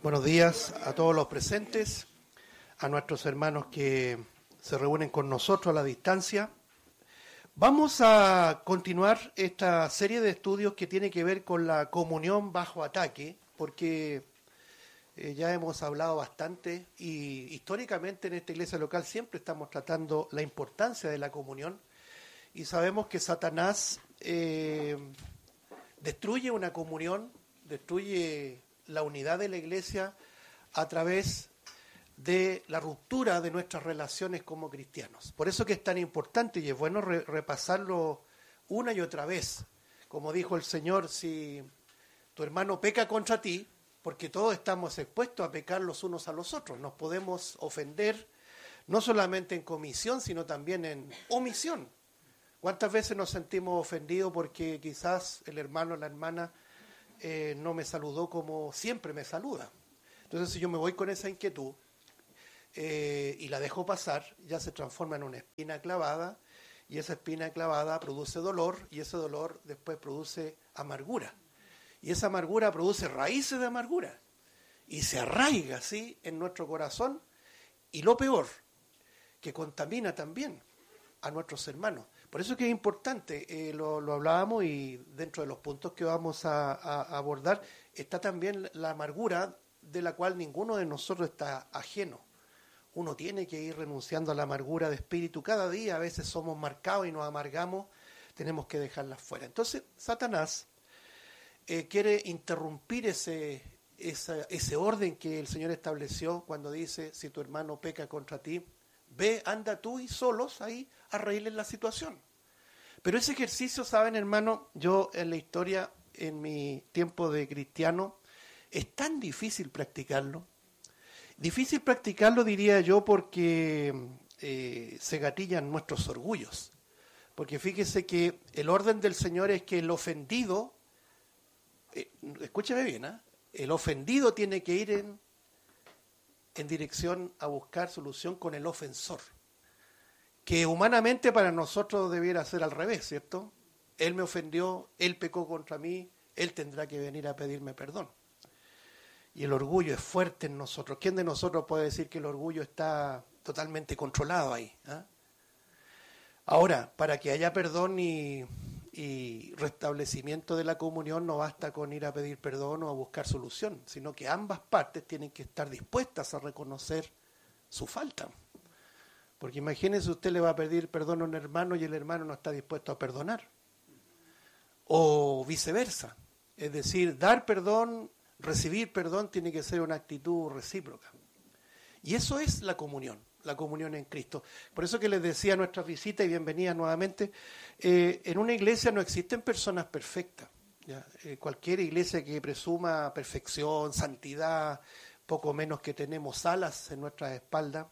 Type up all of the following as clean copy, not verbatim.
Buenos días a todos los presentes, a nuestros hermanos que se reúnen con nosotros a la distancia. Vamos a continuar esta serie de estudios que tiene que ver con la comunión bajo ataque, porque ya hemos hablado bastante y históricamente en esta iglesia local siempre estamos tratando la importancia de la comunión y sabemos que Satanás destruye una comunión, destruye la unidad de la iglesia a través de la ruptura de nuestras relaciones como cristianos. Por eso que es tan importante y es bueno repasarlo una y otra vez. Como dijo el Señor, si tu hermano peca contra ti, porque todos estamos expuestos a pecar los unos a los otros, nos podemos ofender no solamente en comisión, sino también en omisión. ¿Cuántas veces nos sentimos ofendidos porque quizás el hermano o la hermana no me saludó como siempre me saluda? Entonces, si yo me voy con esa inquietud y la dejo pasar, ya se transforma en una espina clavada, y esa espina clavada produce dolor, y ese dolor después produce amargura. Y esa amargura produce raíces de amargura, y se arraiga así en nuestro corazón, y lo peor, que contamina también a nuestros hermanos. Por eso que es importante, lo hablábamos y dentro de los puntos que vamos a abordar está también la amargura de la cual ninguno de nosotros está ajeno. Uno tiene que ir renunciando a la amargura de espíritu cada día, a veces somos marcados y nos amargamos, tenemos que dejarlas fuera. Entonces Satanás quiere interrumpir ese orden que el Señor estableció cuando dice, si tu hermano peca contra ti, ve, anda tú y solos ahí a arreglar la situación. Pero ese ejercicio, ¿saben, hermano? Yo en la historia, en mi tiempo de cristiano, es tan difícil practicarlo. Difícil practicarlo, diría yo, porque se gatillan nuestros orgullos. Porque fíjese que el orden del Señor es que el ofendido, escúcheme bien, el ofendido tiene que ir en dirección a buscar solución con el ofensor, que humanamente para nosotros debiera ser al revés, ¿cierto? Él me ofendió, él pecó contra mí, él tendrá que venir a pedirme perdón. Y el orgullo es fuerte en nosotros. ¿Quién de nosotros puede decir que el orgullo está totalmente controlado ahí? Ahora, para que haya perdón y restablecimiento de la comunión, no basta con ir a pedir perdón o a buscar solución, sino que ambas partes tienen que estar dispuestas a reconocer su falta. Porque imagínese, usted le va a pedir perdón a un hermano y el hermano no está dispuesto a perdonar. O viceversa. Es decir, dar perdón, recibir perdón tiene que ser una actitud recíproca. Y eso es la comunión en Cristo. Por eso que les decía a nuestras visitas y bienvenidas nuevamente, en una iglesia no existen personas perfectas. Cualquier iglesia que presuma perfección, santidad, poco menos que tenemos alas en nuestras espaldas,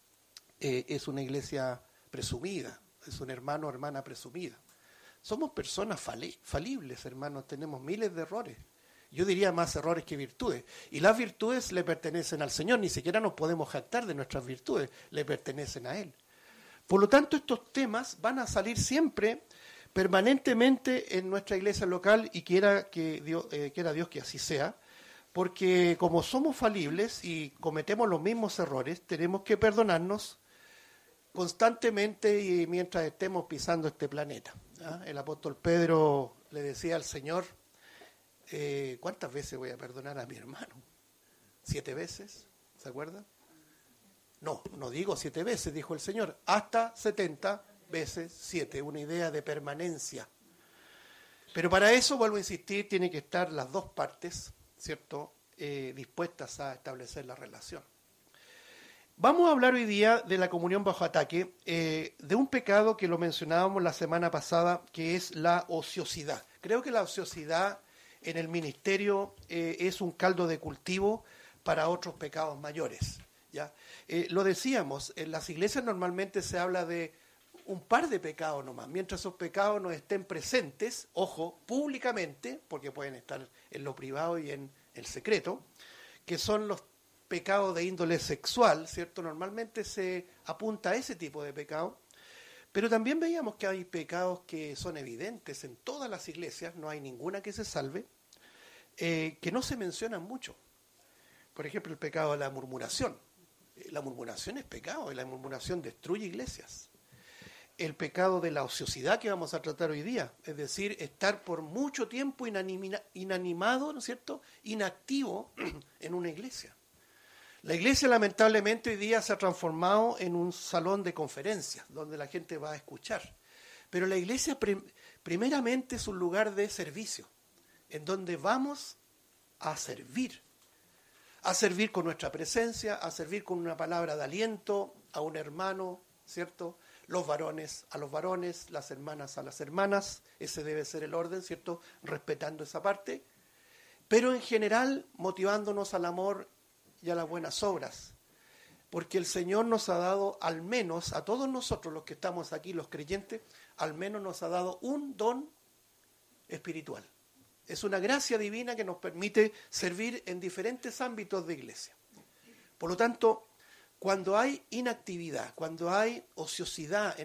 es una iglesia presumida, es un hermano o hermana presumida. Somos personas falibles, hermanos, tenemos miles de errores. Yo diría más errores que virtudes. Y las virtudes le pertenecen al Señor, ni siquiera nos podemos jactar de nuestras virtudes, le pertenecen a Él. Por lo tanto, estos temas van a salir siempre, permanentemente en nuestra iglesia local, y quiera Dios que así sea, porque como somos falibles y cometemos los mismos errores, tenemos que perdonarnos constantemente y mientras estemos pisando este planeta. El apóstol Pedro le decía al Señor, ¿cuántas veces voy a perdonar a mi hermano? 7 veces, ¿se acuerda? No digo 7 veces, dijo el Señor, hasta 70 veces 7, una idea de permanencia. Pero para eso, vuelvo a insistir, tiene que estar las dos partes, ¿cierto?, dispuestas a establecer la relación. Vamos a hablar hoy día de la comunión bajo ataque, de un pecado que lo mencionábamos la semana pasada, que es la ociosidad. Creo que la ociosidad en el ministerio es un caldo de cultivo para otros pecados mayores. ¿Ya? Lo decíamos, en las iglesias normalmente se habla de un par de pecados nomás, mientras esos pecados no estén presentes, ojo, públicamente, porque pueden estar en lo privado y en el secreto, que son los pecados de índole sexual, ¿cierto? Normalmente se apunta a ese tipo de pecado, pero también veíamos que hay pecados que son evidentes en todas las iglesias, no hay ninguna que se salve, que no se mencionan mucho. por ejemplo, el pecado de la murmuración. La murmuración es pecado, y la murmuración destruye iglesias. El pecado de la ociosidad que vamos a tratar hoy día, es decir, estar por mucho tiempo inanimado, ¿no es cierto?, inactivo en una iglesia. La iglesia lamentablemente hoy día se ha transformado en un salón de conferencias, donde la gente va a escuchar. Pero la iglesia primeramente es un lugar de servicio, en donde vamos a servir con nuestra presencia, a servir con una palabra de aliento a un hermano, ¿cierto?, los varones a los varones, las hermanas a las hermanas, ese debe ser el orden, ¿cierto?, respetando esa parte, pero en general motivándonos al amor y a las buenas obras, porque el Señor nos ha dado, al menos a todos nosotros los que estamos aquí, los creyentes, al menos nos ha dado un don espiritual. Es una gracia divina que nos permite servir en diferentes ámbitos de iglesia. Por lo tanto, cuando hay inactividad, cuando hay ociosidad